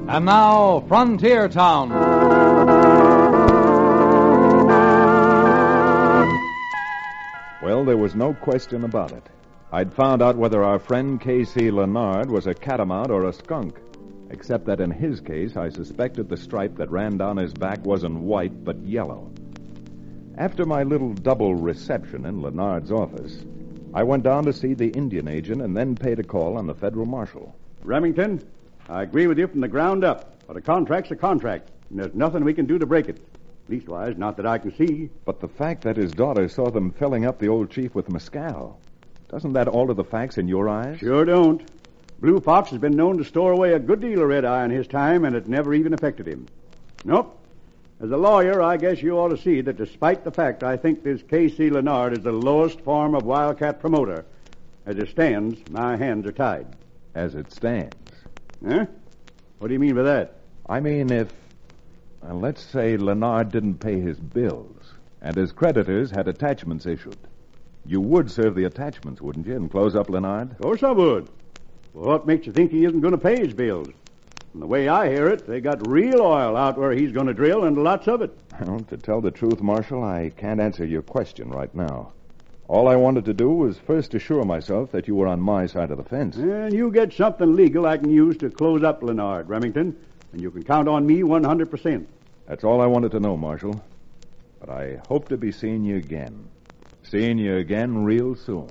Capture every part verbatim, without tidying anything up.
And now, Frontier Town. Well, there was no question about it. I'd found out whether our friend K C Leonard was a catamount or a skunk, except that in his case, I suspected the stripe that ran down his back wasn't white, but yellow. After my little double reception in Leonard's office, I went down to see the Indian agent and then paid a call on the federal marshal. Remington, I agree with you from the ground up, but a contract's a contract, and there's nothing we can do to break it. Leastwise, not that I can see. But the fact that his daughter saw them filling up the old chief with mescal, doesn't that alter the facts in your eyes? Sure don't. Blue Fox has been known to store away a good deal of red-eye in his time, and it never even affected him. Nope. As a lawyer, I guess you ought to see that despite the fact I think this K C Leonard is the lowest form of wildcat promoter, as it stands, my hands are tied. As it stands? Huh? What do you mean by that? I mean, if, uh, let's say Leonard didn't pay his bills, and his creditors had attachments issued. You would serve the attachments, wouldn't you, and close up Leonard? Of course I would. Well, what makes you think he isn't going to pay his bills? From the way I hear it, they got real oil out where he's going to drill, and lots of it. Well, to tell the truth, Marshal, I can't answer your question right now. All I wanted to do was first assure myself that you were on my side of the fence. And you get something legal I can use to close up Leonard, Remington, and you can count on me one hundred percent. That's all I wanted to know, Marshal. But I hope to be seeing you again. Seeing you again real soon.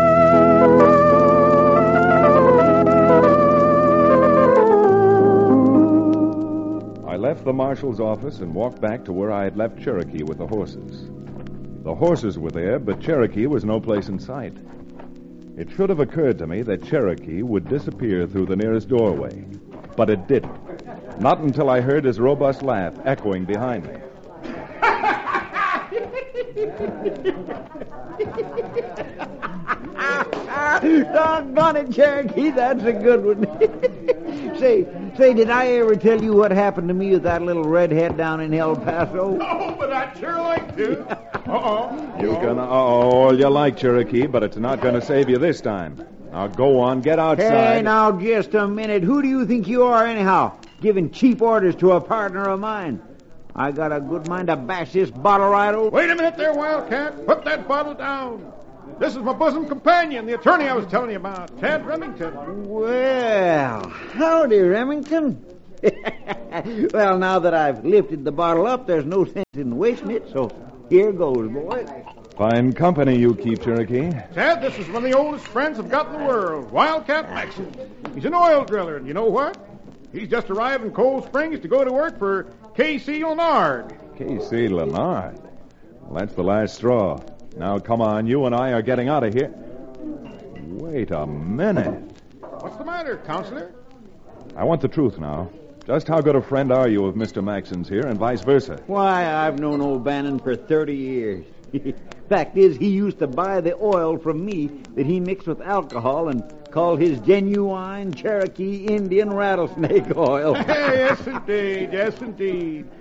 I left the marshal's office and walked back to where I had left Cherokee with the horses. The horses were there, but Cherokee was no place in sight. It should have occurred to me that Cherokee would disappear through the nearest doorway, but it didn't. Not until I heard his robust laugh echoing behind me. Doggone it, Cherokee, that's a good one. say, say, did I ever tell you what happened to me with that little redhead down in El Paso? Oh, but I'd sure like to. Uh-oh. You're gonna uh-oh all you like, Cherokee, but it's not gonna save you this time. Now go on, get outside. Hey, now, just a minute. Who do you think you are, anyhow? Giving cheap orders to a partner of mine. I got a good mind to bash this bottle right over. Wait a minute there, Wildcat. Put that bottle down. This is my bosom companion, the attorney I was telling you about, Tad Remington. Well, howdy, Remington. Well, now that I've lifted the bottle up, there's no sense in wasting it, so here goes, boy. Fine company you keep, Cherokee. Tad, this is one of the oldest friends I've got in the world, Wildcat Maxon. He's an oil driller, and you know what? He's just arrived in Cold Springs to go to work for K C Leonard. K C Leonard? Well, that's the last straw. Now, come on, you and I are getting out of here. Wait a minute. What's the matter, Counselor? I want the truth now. Just how good a friend are you of Mister Maxon's here, and vice versa? Why, I've known old Bannon for thirty years. Fact is, he used to buy the oil from me that he mixed with alcohol and called his genuine Cherokee Indian rattlesnake oil. Yes, indeed. Yes, indeed.